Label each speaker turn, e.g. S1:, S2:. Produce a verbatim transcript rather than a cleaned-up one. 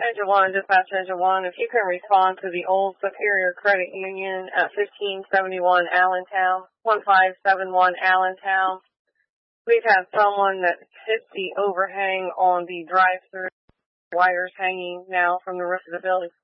S1: Engine one, dispatch engine one, if you can respond to the old Superior Credit Union at fifteen seventy-one Allentown, one five seven one Allentown. We've had someone that hit the overhang on the drive-through, wires hanging now from the roof of the building.